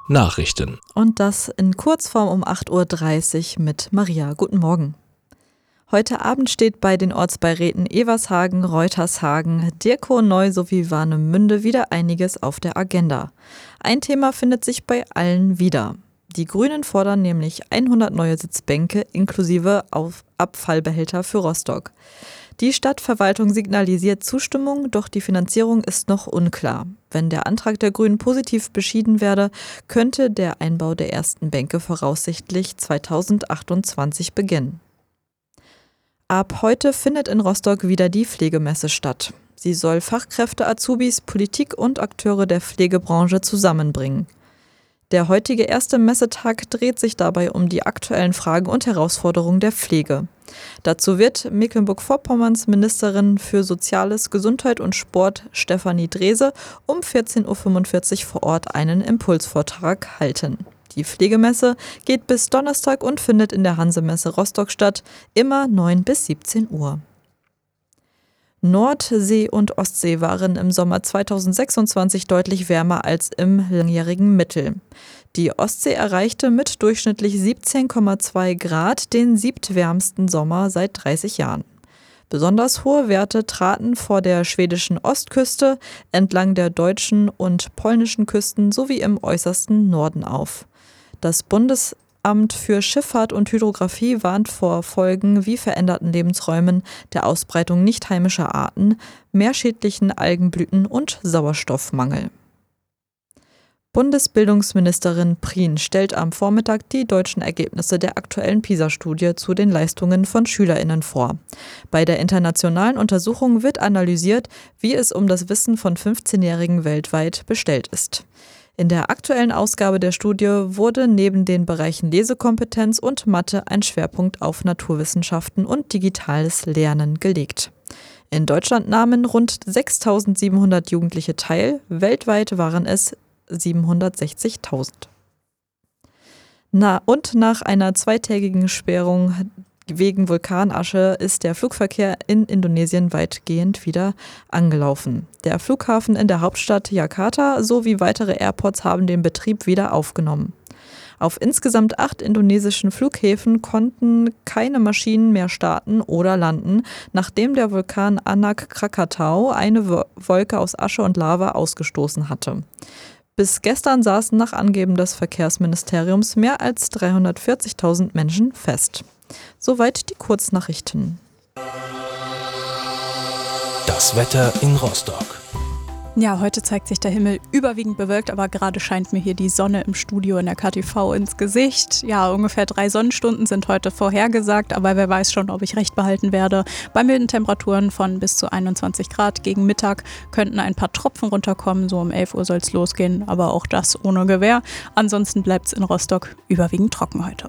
Nachrichten. Und das in Kurzform um 8:30 Uhr mit Maria. Guten Morgen. Heute Abend steht bei den Ortsbeiräten Evershagen, Reutershagen, Dirkow-Neu sowie Warnemünde wieder einiges auf der Agenda. Ein Thema findet sich bei allen wieder. Die Grünen fordern nämlich 100 neue Sitzbänke inklusive Abfallbehälter für Rostock. Die Stadtverwaltung signalisiert Zustimmung, doch die Finanzierung ist noch unklar. Wenn der Antrag der Grünen positiv beschieden werde, könnte der Einbau der ersten Bänke voraussichtlich 2028 beginnen. Ab heute findet in Rostock wieder die Pflegemesse statt. Sie soll Fachkräfte, Azubis, Politik und Akteure der Pflegebranche zusammenbringen. Der heutige erste Messetag dreht sich dabei um die aktuellen Fragen und Herausforderungen der Pflege. Dazu wird Mecklenburg-Vorpommerns Ministerin für Soziales, Gesundheit und Sport Stefanie Drese um 14:45 Uhr vor Ort einen Impulsvortrag halten. Die Pflegemesse geht bis Donnerstag und findet in der Hansemesse Rostock statt, immer 9 bis 17 Uhr. Nordsee und Ostsee waren im Sommer 2026 deutlich wärmer als im langjährigen Mittel. Die Ostsee erreichte mit durchschnittlich 17,2 Grad den siebtwärmsten Sommer seit 30 Jahren. Besonders hohe Werte traten vor der schwedischen Ostküste, entlang der deutschen und polnischen Küsten sowie im äußersten Norden auf. Das Bundesamt für Schifffahrt und Hydrographie warnt vor Folgen wie veränderten Lebensräumen, der Ausbreitung nicht heimischer Arten, mehrschädlichen Algenblüten und Sauerstoffmangel. Bundesbildungsministerin Prien stellt am Vormittag die deutschen Ergebnisse der aktuellen PISA-Studie zu den Leistungen von SchülerInnen vor. Bei der internationalen Untersuchung wird analysiert, wie es um das Wissen von 15-Jährigen weltweit bestellt ist. In der aktuellen Ausgabe der Studie wurde neben den Bereichen Lesekompetenz und Mathe ein Schwerpunkt auf Naturwissenschaften und digitales Lernen gelegt. In Deutschland nahmen rund 6.700 Jugendliche teil, weltweit waren es 760.000. Und nach einer zweitägigen Sperrung wegen Vulkanasche ist der Flugverkehr in Indonesien weitgehend wieder angelaufen. Der Flughafen in der Hauptstadt Jakarta sowie weitere Airports haben den Betrieb wieder aufgenommen. Auf insgesamt 8 indonesischen Flughäfen konnten keine Maschinen mehr starten oder landen, nachdem der Vulkan Anak Krakatau eine Wolke aus Asche und Lava ausgestoßen hatte. Bis gestern saßen nach Angeben des Verkehrsministeriums mehr als 340.000 Menschen fest. Soweit die Kurznachrichten. Das Wetter in Rostock. Ja, heute zeigt sich der Himmel überwiegend bewölkt, aber gerade scheint mir hier die Sonne im Studio in der KTV ins Gesicht. Ja, ungefähr 3 Sonnenstunden sind heute vorhergesagt, aber wer weiß schon, ob ich recht behalten werde. Bei milden Temperaturen von bis zu 21 Grad gegen Mittag könnten ein paar Tropfen runterkommen, so um 11 Uhr soll es losgehen, aber auch das ohne Gewähr. Ansonsten bleibt es in Rostock überwiegend trocken heute.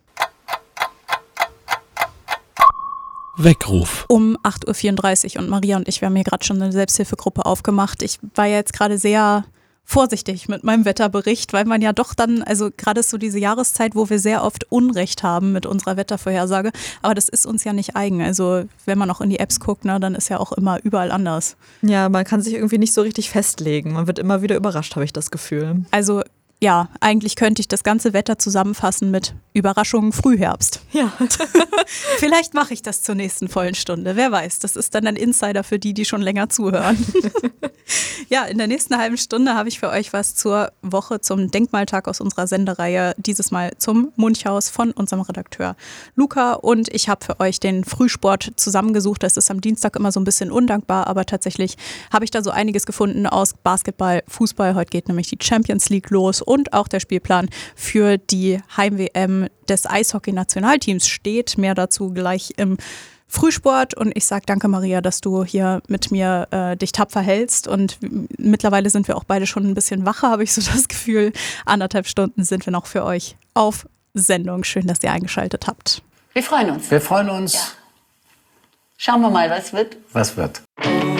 Weckruf. Um 8:34 Uhr und Maria und ich, wir haben hier gerade schon eine Selbsthilfegruppe aufgemacht. Ich war ja jetzt gerade sehr vorsichtig mit meinem Wetterbericht, weil man ja doch dann, also gerade ist so diese Jahreszeit, wo wir sehr oft Unrecht haben mit unserer Wettervorhersage, aber das ist uns ja nicht eigen. Also wenn man auch in die Apps guckt, ne, dann ist ja auch immer überall anders. Ja, man kann sich irgendwie nicht so richtig festlegen. Man wird immer wieder überrascht, habe ich das Gefühl. Also ja, eigentlich könnte ich das ganze Wetter zusammenfassen mit Überraschungen Frühherbst. Ja. Vielleicht mache ich das zur nächsten vollen Stunde. Wer weiß, das ist dann ein Insider für die, die schon länger zuhören. Ja, in der nächsten halben Stunde habe ich für euch was zur Woche zum Denkmaltag aus unserer Sendereihe. Dieses Mal zum Munchhaus von unserem Redakteur Luca. Und ich habe für euch den Frühsport zusammengesucht. Das ist am Dienstag immer so ein bisschen undankbar, aber tatsächlich habe ich da so einiges gefunden aus Basketball, Fußball. Heute geht nämlich die Champions League los und auch der Spielplan für die Heim-WM des Eishockey-Nationalteams steht. Mehr dazu gleich im Frühsport. Und ich sage danke, Maria, dass du hier mit mir dich tapfer hältst. Und mittlerweile sind wir auch beide schon ein bisschen wacher, habe ich so das Gefühl. 1,5 Stunden sind wir noch für euch auf Sendung. Schön, dass ihr eingeschaltet habt. Wir freuen uns. Wir freuen uns. Ja. Schauen wir mal, was wird. Was wird?